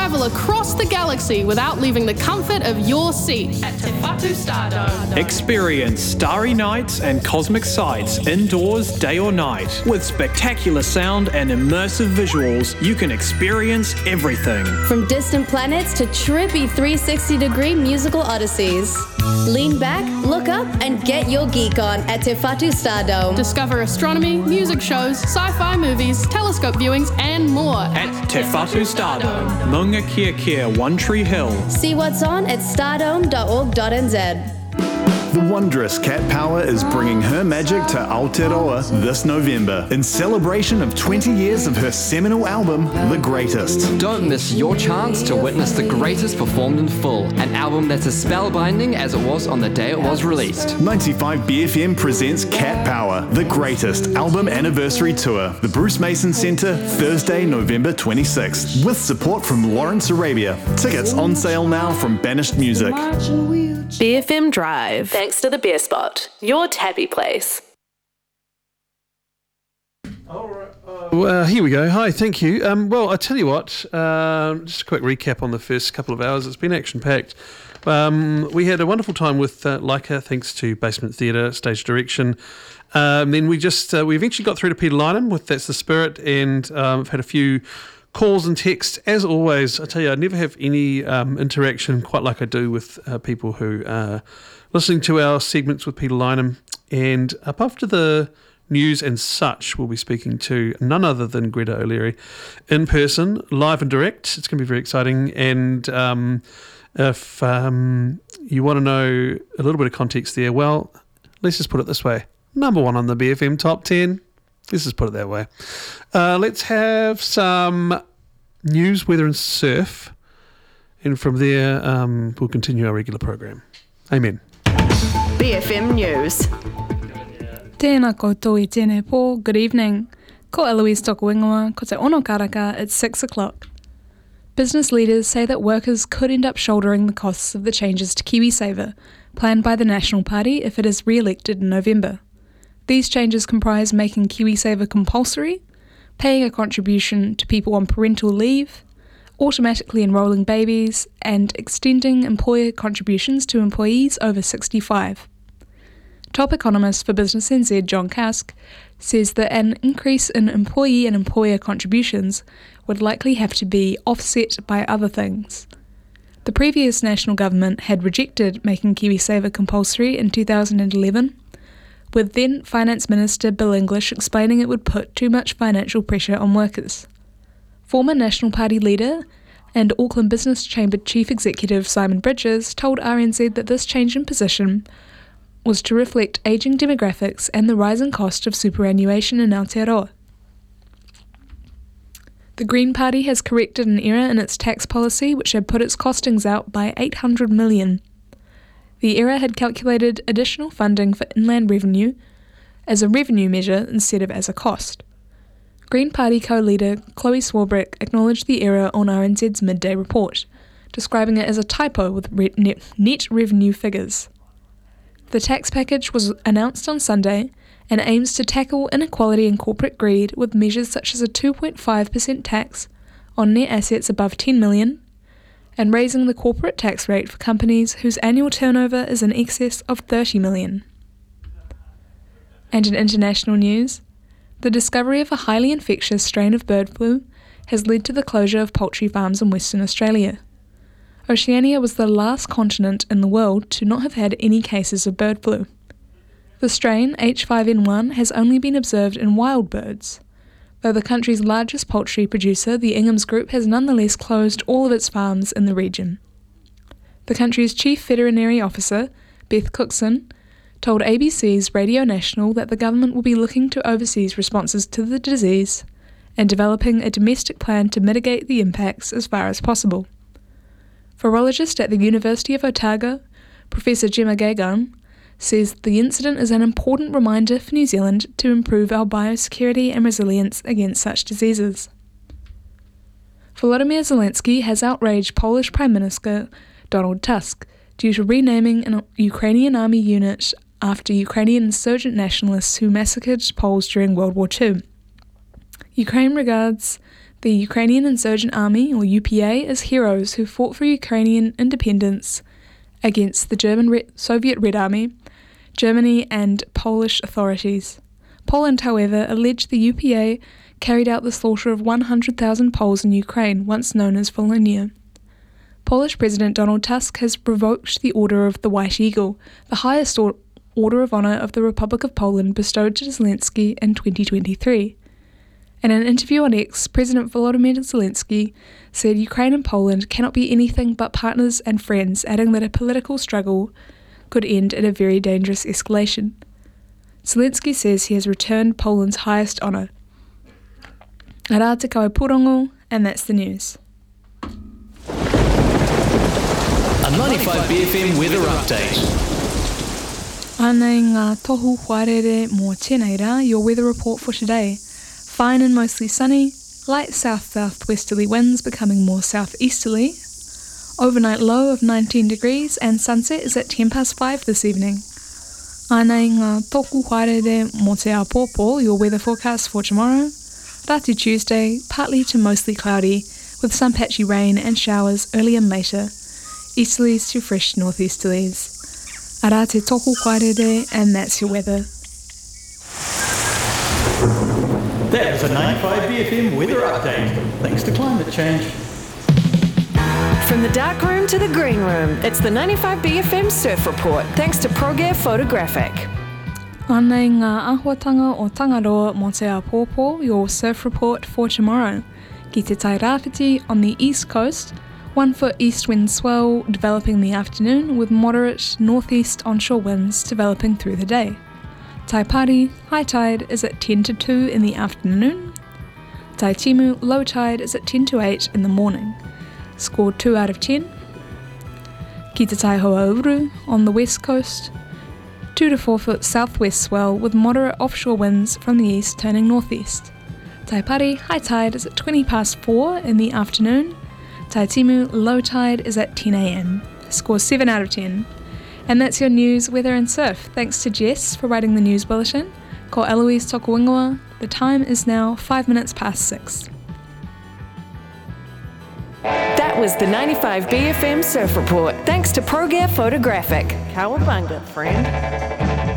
travel across the galaxy without leaving the comfort of your seat at Te Whatu Stardome. Experience starry nights and cosmic sights indoors, day or night. With spectacular sound and immersive visuals, you can experience everything. From distant planets to trippy 360-degree musical odysseys. Lean back, look up, and get your geek on at Te Whatu Stardome. Discover astronomy, music shows, sci-fi movies, telescope viewings, and more at Te Whatu Stardome, Maunga Kia, One Tree Hill. See what's on at stardome.org.nz. The wondrous Cat Power is bringing her magic to Aotearoa this November in celebration of 20 years of her seminal album, The Greatest. Don't miss your chance to witness The Greatest performed in full, an album that's as spellbinding as it was on the day it was released. 95 BFM presents Cat Power, The Greatest Album Anniversary Tour, the Bruce Mason Centre, Thursday, November 26th, with support from Lawrence Arabia. Tickets on sale now from Banished Music. BFM Drive. Thanks to the Beer Spot, your tappy place. Here we go. Hi, thank you. Well, I tell you what, just a quick recap on the first couple of hours. It's been action-packed. We had a wonderful time with Laika, thanks to Basement Theatre, stage direction. Then we eventually got through to Peter Lynham with That's the Spirit, and I've had a few calls and texts. As always, I tell you, I never have any interaction quite like I do with people who are listening to our segments with Peter Lynham. And up after the news and such, we'll be speaking to none other than Greta O'Leary in person, live and direct. It's going to be very exciting. And if you want to know a little bit of context there, well, let's just put it this way. Number 1 on the BFM Top 10. Let's just put it that way. Let's have some news, weather and surf. And from there, we'll continue our regular program. Amen. BFM News. Tēnā koutou I tēnei pō, good evening. Ko Eloise Tokuingoa, ko te ono karaka, it's 6 o'clock. Business leaders say that workers could end up shouldering the costs of the changes to KiwiSaver, planned by the National Party if it is re-elected in November. These changes comprise making KiwiSaver compulsory, paying a contribution to people on parental leave, automatically enrolling babies, and extending employer contributions to employees over 65. Top economist for Business NZ John Kask says that an increase in employee and employer contributions would likely have to be offset by other things. The previous national government had rejected making KiwiSaver compulsory in 2011, with then Finance Minister Bill English explaining it would put too much financial pressure on workers. Former National Party leader and Auckland Business Chamber Chief Executive Simon Bridges told RNZ that this change in position was to reflect ageing demographics and the rising cost of superannuation in Aotearoa. The Green Party has corrected an error in its tax policy which had put its costings out by $800 million. The error had calculated additional funding for inland revenue as a revenue measure instead of as a cost. Green Party co-leader Chloe Swarbrick acknowledged the error on RNZ's midday report, describing it as a typo with net revenue figures. The tax package was announced on Sunday and aims to tackle inequality and corporate greed with measures such as a 2.5% tax on net assets above $10 million and raising the corporate tax rate for companies whose annual turnover is in excess of $30 million. And in international news, the discovery of a highly infectious strain of bird flu has led to the closure of poultry farms in Western Australia. Oceania was the last continent in the world to not have had any cases of bird flu. The strain, H5N1, has only been observed in wild birds, though the country's largest poultry producer, the Inghams Group, has nonetheless closed all of its farms in the region. The country's chief veterinary officer, Beth Cookson, told ABC's Radio National that the government will be looking to overseas responses to the disease and developing a domestic plan to mitigate the impacts as far as possible. Virologist at the University of Otago, Professor Gemma Gagan, says the incident is an important reminder for New Zealand to improve our biosecurity and resilience against such diseases. Volodymyr Zelensky has outraged Polish Prime Minister Donald Tusk due to renaming an Ukrainian army unit after Ukrainian insurgent nationalists who massacred Poles during World War II. Ukraine regards The Ukrainian Insurgent Army, or UPA, is heroes who fought for Ukrainian independence against the Soviet Red Army, Germany and Polish authorities. Poland, however, alleged the UPA carried out the slaughter of 100,000 Poles in Ukraine, once known as Volhynia. Polish President Donald Tusk has revoked the Order of the White Eagle, the highest Order of Honor of the Republic of Poland bestowed to Zelensky in 2023. In an interview on X, President Volodymyr Zelensky said Ukraine and Poland cannot be anything but partners and friends, adding that a political struggle could end in a very dangerous escalation. Zelensky says he has returned Poland's highest honor. Ara te kaupurongo, and that's the news. A 95BFM weather update. Anei ngā tohu wharere mō tēnei rā, your weather report for today. Fine and mostly sunny, light south-southwesterly winds becoming more southeasterly. Overnight low of 19 degrees and sunset is at 5:10 this evening. Anei ngā toku wharere mō te Apopo, your weather forecast for tomorrow. Ratu Tuesday, partly to mostly cloudy, with some patchy rain and showers early and later. Easterlies to fresh northeasterlies. Ara te toku wharere, and that's your weather. That was a 95BFM weather update. Thanks to climate change. From the dark room to the green room, it's the 95BFM Surf Report, thanks to ProGear Photographic. Anei ngā āhuatanga o Tangaroa mō te Apopo, your surf report for tomorrow. Ki te tai rāwhiti on the east coast, 1 foot east wind swell developing in the afternoon with moderate northeast onshore winds developing through the day. Taipari, high tide is at 10 to 2 in the afternoon. Taitimu, low tide is at 10 to 8 in the morning. Score 2 out of 10. Ki te Taihoauru on the west coast, 2 to 4 foot southwest swell with moderate offshore winds from the east turning northeast. Taipari, high tide is at 4 in the afternoon. Taitimu, low tide is at 10 a.m. Score 7 out of 10. And that's your news, weather and surf. Thanks to Jess for writing the news bulletin. Ko Eloise toko ingoa. The time is now 6:05. That was the 95BFM Surf Report, thanks to ProGear Photographic. Cowabunga, friend.